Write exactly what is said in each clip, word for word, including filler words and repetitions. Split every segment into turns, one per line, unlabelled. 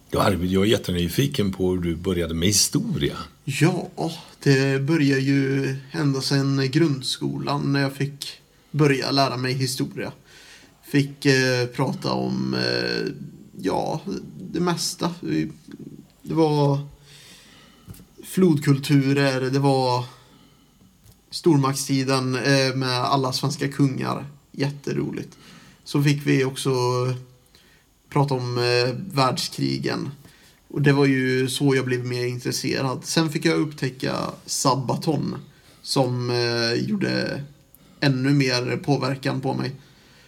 Ja, Arvid, jag är jättenyfiken på hur du började med historia.
Ja, det började ju ända sedan grundskolan när jag fick börja lära mig historia. Fick eh, prata om, eh, ja, det mesta. Det var flodkulturer, det var stormaktstiden eh, med alla svenska kungar. Jätteroligt. Så fick vi också prata om eh, världskrigen. Och det var ju så jag blev mer intresserad. Sen fick jag upptäcka Sabaton som eh, gjorde ännu mer påverkan på mig.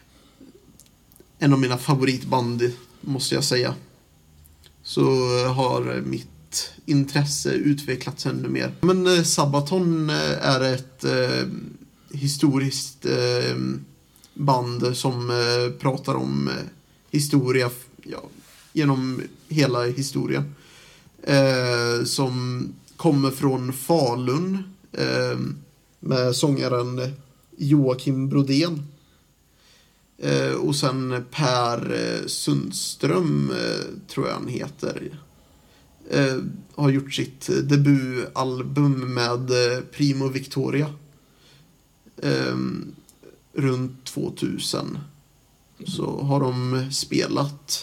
En av mina favoritband, måste jag säga. Så har mitt intresse utvecklats ännu mer. Men eh, Sabaton är ett eh, historiskt eh, band som eh, pratar om eh, historia ja, genom hela historien. Eh, som kommer från Falun eh, med sångaren Joakim Brodén. Eh, och sen Per eh, Sundström eh, tror jag han heter. Eh, har gjort sitt debutalbum med eh, Primo Victoria. Eh, runt tvåtusen. Så har de spelat.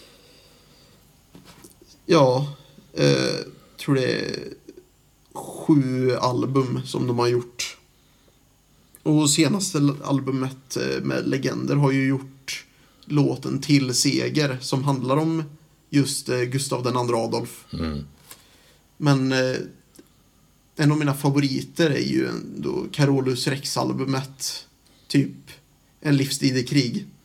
Ja, eh, tror det är sju album som de har gjort. Och senaste albumet med Legender har ju gjort låten Till seger som handlar om just Gustav den andra Adolf.
Mm.
Men eh, en av mina favoriter är ju ändå Carolus Rex-albumet, typ En livstid i krig.